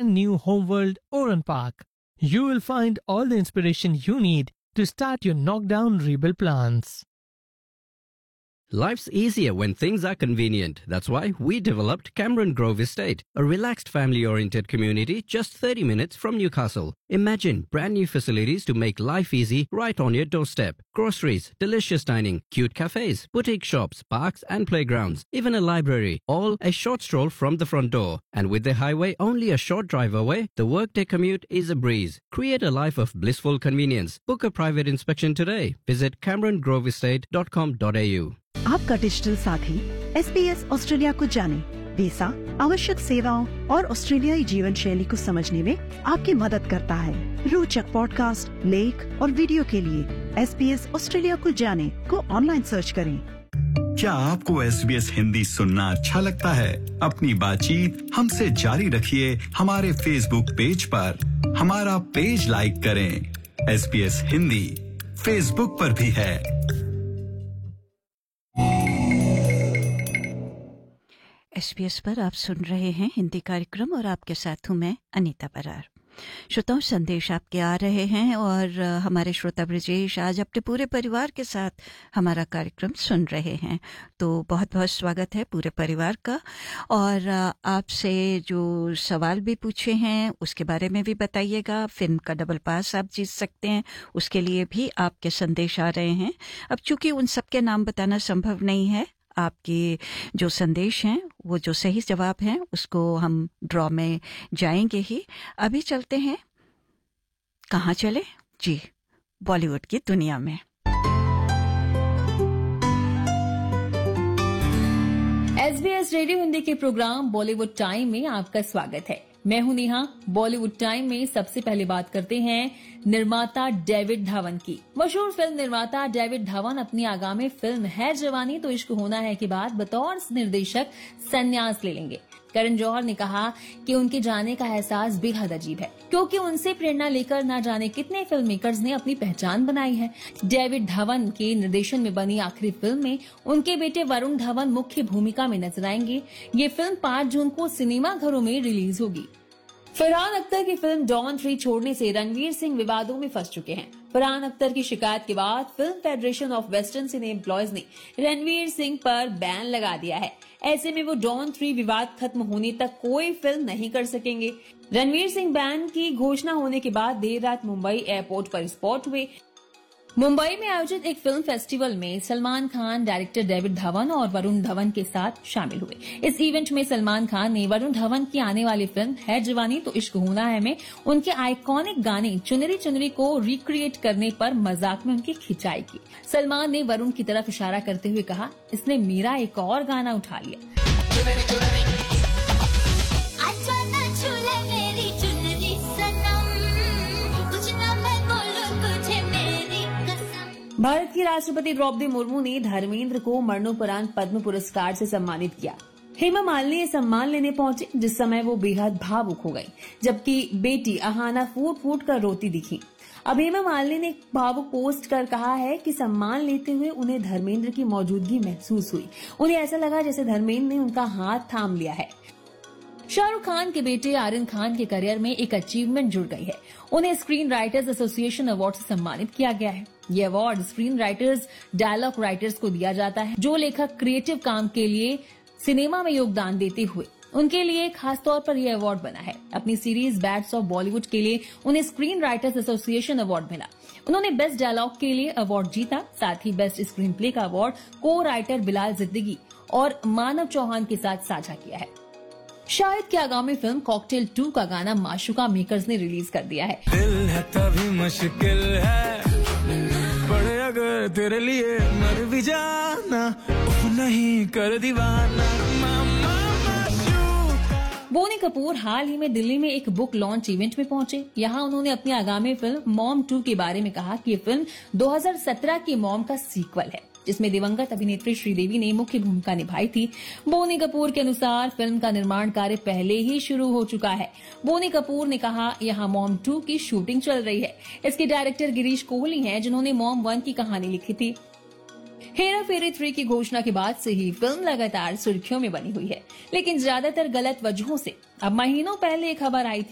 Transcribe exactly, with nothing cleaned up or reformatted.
brand new homeworld Oran Park. You will find all the inspiration you need to start your knockdown rebuild plans. Life's easier when things are convenient. That's why we developed Cameron Grove Estate, a relaxed family-oriented community just thirty minutes from Newcastle. Imagine brand new facilities to make life easy right on your doorstep. Groceries, delicious dining, cute cafes, boutique shops, parks and playgrounds, even a library, all a short stroll from the front door. And with the highway only a short drive away, the workday commute is a breeze. Create a life of blissful convenience. Book a private inspection today. Visit cameron grove estate dot com dot a u. आपका digital साथी SBS Australia को जाने, visa, आवश्यक सेवाओं और ऑस्ट्रेलियाई जीवन शैली को समझने में आपकी मदद करता है। रोचक पॉडकास्ट, लेख और वीडियो के लिए एसबीएस ऑस्ट्रेलिया को जाने को ऑनलाइन सर्च करें। क्या आपको एसबीएस हिंदी सुनना अच्छा लगता है? अपनी बातचीत हमसे जारी रखिए हमारे फेसबुक पेज पर। हमारा पेज लाइक करें। एसबीएस हिंदी फेसबुक पर भी है। एसबीएस पर आप सुन रहे हैं हिंदी कार्यक्रम और आपके साथ हूं मैं अनीता बरार। श्रोताओं, संदेश आपके आ रहे हैं और हमारे श्रोता ब्रजेश आज अपने पूरे परिवार के साथ हमारा कार्यक्रम सुन रहे हैं, तो बहुत बहुत स्वागत है पूरे परिवार का। और आपसे जो सवाल भी पूछे हैं उसके बारे में भी बताइएगा। फिल्म का डबल पास आप जीत सकते हैं, उसके लिए भी आपके संदेश आ रहे हैं। अब चूंकि उन सबके नाम बताना संभव नहीं है, आपके जो संदेश हैं वो जो सही जवाब हैं उसको हम ड्रॉ में जाएंगे ही। अभी चलते हैं, कहाँ चले जी, बॉलीवुड की दुनिया में। एसबीएस रेडियो हिंदी के प्रोग्राम बॉलीवुड टाइम में आपका स्वागत है। मैं हूं नेहा। बॉलीवुड टाइम में सबसे पहले बात करते हैं निर्माता डेविड धवन की। मशहूर फिल्म निर्माता डेविड धवन अपनी आगामी फिल्म है जवानी तो इश्क होना है के बाद बतौर निर्देशक संन्यास ले लेंगे। करण जौहर ने कहा कि उनके जाने का एहसास बेहद अजीब है, क्योंकि उनसे प्रेरणा लेकर न जाने कितने फिल्म मेकर्स ने अपनी पहचान बनाई है। डेविड धवन के निर्देशन में बनी आखिरी फिल्म में उनके बेटे वरुण धवन मुख्य भूमिका में नजर आएंगे। ये फिल्म पांच जून को सिनेमा घरों में रिलीज होगी। फरहान अख्तर की फिल्म डॉन थ्री छोड़ने से रणवीर सिंह विवादों में फंस चुके हैं। फरहान अख्तर की शिकायत के बाद film federation of western cine employees ने रणवीर सिंह पर बैन लगा दिया है। ऐसे में वो डॉन थ्री विवाद खत्म होने तक कोई फिल्म नहीं कर सकेंगे। रणवीर सिंह बैन की घोषणा होने के बाद देर रात मुंबई एयरपोर्ट पर स्पॉट हुए। मुंबई में आयोजित एक फिल्म फेस्टिवल में सलमान खान, डायरेक्टर डेविड धवन और वरुण धवन के साथ शामिल हुए। इस इवेंट में सलमान खान ने वरुण धवन की आने वाली फिल्म है जवानी तो इश्क होना है में उनके आइकॉनिक गाने चुनरी चुनरी को रिक्रिएट करने पर मजाक में उनकी खिंचाई की। सलमान ने वरुण की तरफ इशारा करते हुए कहा, इसने मेरा एक और गाना उठा लिया। भारत की राष्ट्रपति द्रौपदी मुर्मू ने धर्मेंद्र को मरणोपरांत पद्म पुरस्कार से सम्मानित किया। हेमा मालिनी ये सम्मान लेने पहुंचे, जिस समय वो बेहद भावुक हो गई, जबकि बेटी अहाना फूट फूट कर रोती दिखी। अब हेमा मालिनी ने भावुक पोस्ट कर कहा है कि सम्मान लेते हुए उन्हें धर्मेंद्र की मौजूदगी महसूस हुई। उन्हें ऐसा लगा जैसे धर्मेंद्र ने उनका हाथ थाम लिया है। शाहरुख खान के बेटे आर्यन खान के करियर में एक अचीवमेंट जुड़ गई है। उन्हें स्क्रीन राइटर्स एसोसिएशन अवार्ड से सम्मानित किया गया है। ये award screen writers, dialogue writers को दिया जाता है जो लेखक क्रिएटिव काम के लिए सिनेमा में योगदान देते हुए उनके लिए खास तौर पर यह अवार्ड बना है। अपनी सीरीज बैट्स ऑफ बॉलीवुड के लिए उन्हें स्क्रीन राइटर्स एसोसिएशन अवार्ड मिला। उन्होंने बेस्ट डायलॉग के लिए अवार्ड जीता। साथ ही बेस्ट स्क्रीन प्ले का अवार्ड को राइटर बिलाल जिद्दगी और मानव चौहान के साथ साझा किया है। शाहिद की आगामी फिल्म कॉकटेल टू का गाना माशुका मेकर्स ने रिलीज कर दिया है। दिल है तभी मुश्किल है, बड़े अगर तेरे लिए मर भी जाना, नहीं कर दीवाना। बोनी कपूर हाल ही में दिल्ली में एक बुक लॉन्च इवेंट में पहुंचे। यहां उन्होंने अपनी आगामी फिल्म मॉम टू के बारे में कहा कि ये फिल्म दो हज़ार सत्रह की मॉम का सीक्वल है, जिसमें दिवंगत अभिनेत्री श्रीदेवी ने मुख्य भूमिका निभाई थी। बोनी कपूर के अनुसार फिल्म का निर्माण कार्य पहले ही शुरू हो चुका है। बोनी कपूर ने कहा, यहां मॉम टू की शूटिंग चल रही है। इसके डायरेक्टर गिरीश कोहली हैं, जिन्होंने मॉम वन की कहानी लिखी थी। हेरा फेरी थ्री की घोषणा के बाद से ही फिल्म लगातार सुर्खियों में बनी हुई है, लेकिन ज्यादातर गलत वजहों से। अब महीनों पहले एक खबर आई थी